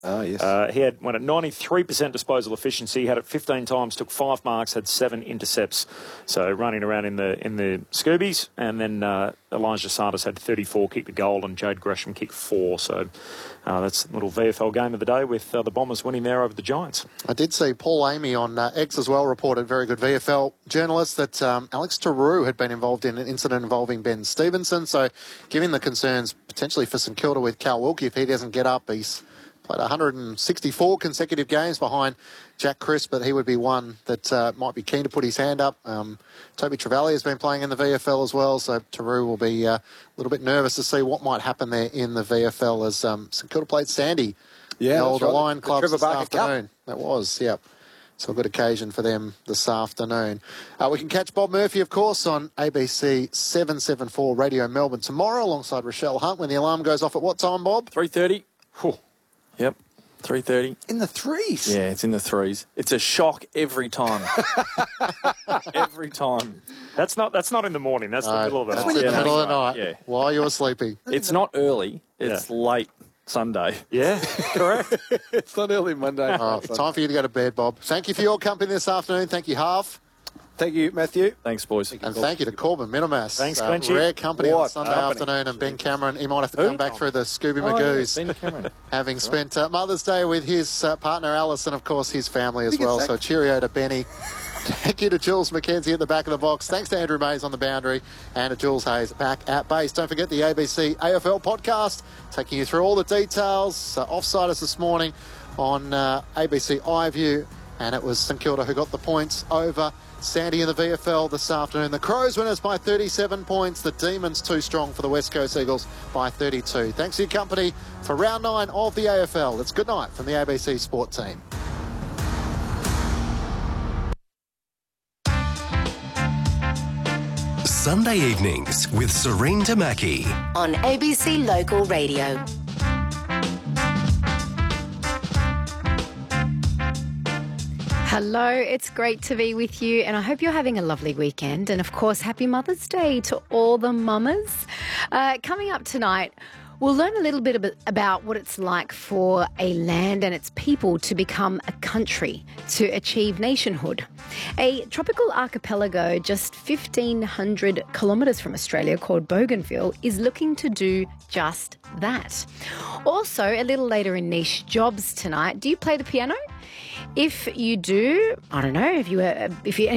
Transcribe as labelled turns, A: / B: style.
A: Ah, yes.
B: He had won at 93% disposal efficiency, had it 15 times, took 5 marks, had 7 intercepts. So running around in the Scoobies. And then Elijah Sardis had 34, kicked a goal, and Jade Gresham kicked 4. So that's a little VFL game of the day with the Bombers winning there over the Giants.
C: I did see Paul Amy on X as well reported, very good VFL journalist, that Alex Tarue had been involved in an incident involving Ben Stevenson. So given the concerns potentially for St Kilda with Cal Wilkie, if he doesn't get up, he's played 164 consecutive games behind Jack Crisp, but he would be one that might be keen to put his hand up. Toby Trevally has been playing in the VFL as well, so Tarue will be a little bit nervous to see what might happen there in the VFL as St Kilda played Sandy, the old Lion Club this afternoon. That was, yep. So a good occasion for them this afternoon. We can catch Bob Murphy, of course, on ABC 774 Radio Melbourne tomorrow alongside Rochelle Hunt when the alarm goes off at what time, Bob?
D: 3:30. Yep, 3:30.
A: In the threes?
D: Yeah, it's in the threes. It's a shock every time. Every time.
B: That's not in the morning. That's the middle of the
C: That's
B: night.
C: in the middle of the night
D: Yeah.
C: while you're sleeping.
D: It's not early. It's late Sunday.
B: Yeah, correct.
A: It's not early Monday.
C: Time for you to go to bed, Bob. Thank you for your company this afternoon. Thank you, Half.
A: Thank you, Matthew.
D: Thanks, boys.
C: And thank you to Corbin Minimas.
B: Thanks, Clenchy.
C: Rare company on
A: What
C: Sunday
A: company?
C: afternoon. And Ben Cameron, he might have to come back through the Scooby Magoos,
D: Ben Cameron.
C: having spent Mother's Day with his partner Alice and, of course, his family as well. So cheerio to Benny. Thank you to Jules McKenzie at the back of the box. Thanks to Andrew Mays on the boundary and to Jules Hayes back at base. Don't forget the ABC AFL podcast, taking you through all the details. Offsiders this morning on ABC iView, and it was St Kilda who got the points over Sandy in the VFL this afternoon. The Crows winners by 37 points. The Demons too strong for the West Coast Eagles by 32. Thanks for your company for round 9 of the AFL. It's good night from the ABC Sport team.
E: Sunday evenings with Serene Tamaki
F: on ABC Local Radio.
G: Hello, it's great to be with you, and I hope you're having a lovely weekend. And of course, happy Mother's Day to all the mamas. Coming up tonight, we'll learn a little bit about what it's like for a land and its people to become a country, to achieve nationhood. A tropical archipelago just 1,500 kilometres from Australia called Bougainville is looking to do just that. Also, a little later in Niche Jobs tonight, do you play the piano? If you do, I don't know, if you